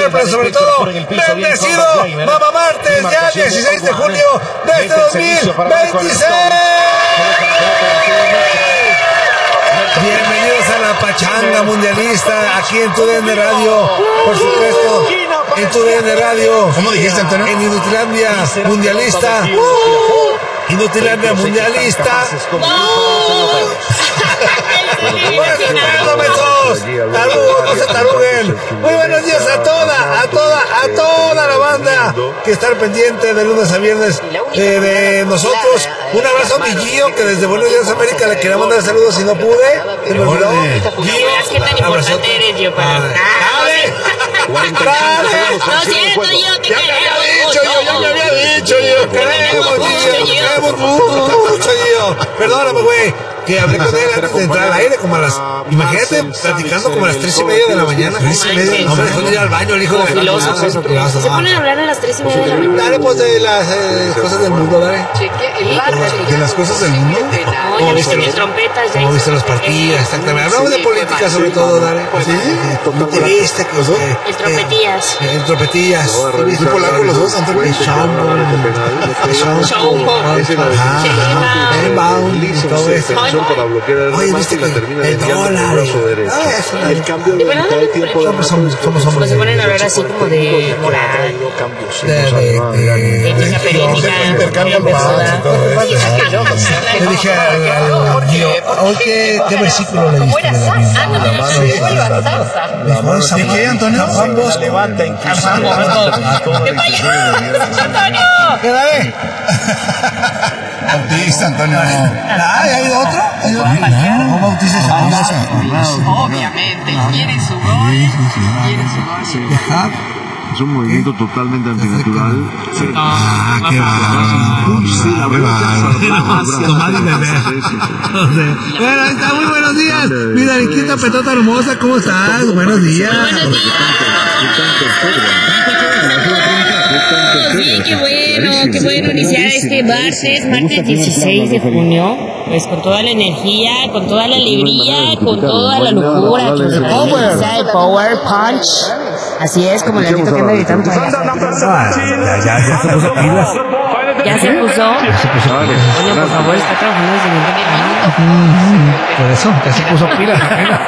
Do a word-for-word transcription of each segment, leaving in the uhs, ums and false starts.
especial, pero sobre todo, bendecido Mamá Martes, ya dieciséis de junio de este dos mil veintiséis. Bienvenidos a la pachanga mundialista, aquí en tu D N Radio, por supuesto, en tu D N Radio. ¿Cómo dijiste, Antonio? En Inutilandia Mundialista. Inutilandia Mundialista. Tarugo, no se taruguen. Muy buenos días a toda, a toda, a toda la banda que está pendiente de lunes a viernes eh, de nosotros. Un abrazo a mi Gio, que desde Buenos Días América le quería mandar saludos y no pude. Se me olvidó. ¿Qué tan importante eres, Gio? Para... ¡Dale! ¡Dale! Lo siento, Gio, te queremos mucho. Ya me había dicho, Gio. Queremos, Gio. Queremos mucho, Gio. Perdóname, güey, que hablé con él antes de entrar al aire, como a las... Imagínate, platicando como a las tres y media de la mañana. Tres y media. No me dejó ir al baño, el hijo de la... Filósofo. Se ponen a hablar a las tres y media de la mañana. Dale, pues, de las eh, cosas del mundo, dale. ¿De las cosas del mundo? No, ya viste trompetas, ya. ¿Cómo viste los partidos? Exactamente. Hablamos de política, sobre todo, dale. ¿Sí? ¿No te viste? ¿Los dos? El trompetillas. El trompetillas. ¿Muy polaco los dos, Antonio? El Schaumburg. El Schaumburg. Utiliza un defensor para bloquear el remate y la termina desviando con el brazo derecho. El cambio de mitad de tiempo de Somos hombres. Pues se ponen a hablar así como de moral, de física periódica, Intercambian pasadas y todo eso. Le dije al Gio, hoy qué versículo le diste de la Biblia. ¿De qué, Antonio? Juan Bosco. ¿Qué dale? Bautista, Antonio. ¿Hay hay otro? ¿Hay otro? ¿No bautices a Dios? Obviamente, quiere su gol, quiere su gol. Dejar. Es un movimiento totalmente antinatural. Ah, qué bárbaro. Sí, la verdad. Tomar y beber. Bueno, ahí está, muy buenos días. Mi Daniquita Petota hermosa, ¿cómo estás? Buenos días. Sí, qué bueno, qué bueno iniciar este martes, martes dieciséis de junio, pues con toda la energía, con toda la alegría, con toda la locura, que se caracteriza el Power Punch. Así es, como la neta que anda gritando. Ya, ya, ya se puso pilas. Ya se puso. Ya se puso pilas. Oye, por favor, está trabajando desde muy temprano. Por eso, ya se puso pilas.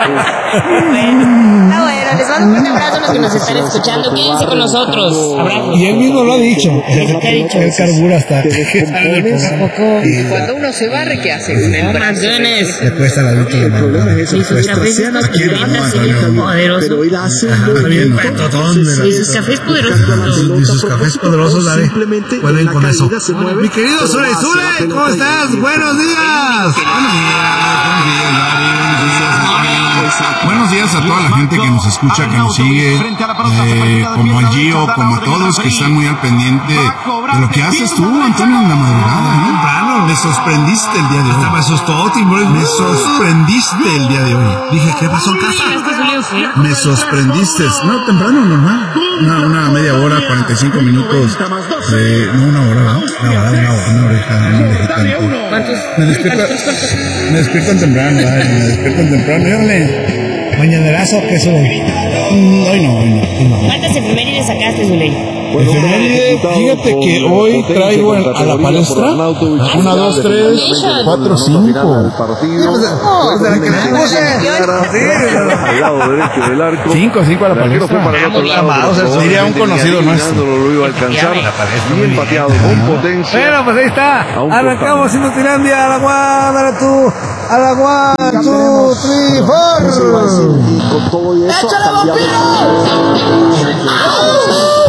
Está bueno, les mando un fuerte abrazo a los que nos están escuchando. Quédense con nosotros. Abrazos. Y él mismo lo ha dicho. ¿Qué ha dicho? Él carbura hasta que sale del programa. Cuando uno se barre, ¿qué hace? Con el brazo. Le cuesta la adulto de problema es Y eso. sus cafés estos pimientas, sí, poderosos. Pero ir a hacerlo. Y sus cafés poderosos. Y sus cafés poderosos, dale, pueden con eso. Mi querido Zule, Zule, ¿cómo estás? Buenos días. Buenos días, buenos días, Larry. Buenos días a toda la gente que nos escucha, que nos sigue, eh, como a Gio, como a todos que están muy al pendiente de lo que haces tú, Antonio, en la madrugada, ¿no? Temprano, me sorprendiste el día de hoy. Me asustó, Timor, me sorprendiste el día de hoy. Dije, ¿qué pasó en casa? Me sorprendiste. No, temprano, normal. Una, una media hora, cuarenta y cinco minutos. De, no, una hora, ¿no? Una hora, una hora, una oreja, una orejita. ¿Cuántos? Me despiertan, me despiertan temprano, ay, me despiertan temprano. Yórale. Mañanerazo, ¿qué sube? Mm, hoy no, hoy no, hoy no. ¿Cuántas efemérides sacaste, Zuley? Efeméride, fíjate que hoy traigo en- a la palestra una, dos, tres, cuatro, cinco. Al lado derecho del arco. Cinco, cinco a la El arquero fue para el otro lado. Amados, por favor, diría un conocido nuestro. No lo iba a alcanzar. Bien pateado, con potencia. Bueno, pues ahí está. A un Arrancamos en Inutilandia. A la guada, dale tú. A la guada, two, three, four. Y con todo eso cambiamos.